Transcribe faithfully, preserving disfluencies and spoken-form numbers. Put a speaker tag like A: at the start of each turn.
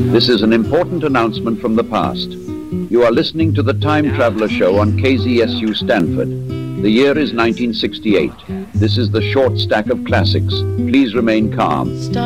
A: This is an important announcement from the past. You are listening to the Time Traveler Show on K Z S U Stanford. The year is nineteen sixty-eight. This is the short stack of classics. Please remain calm.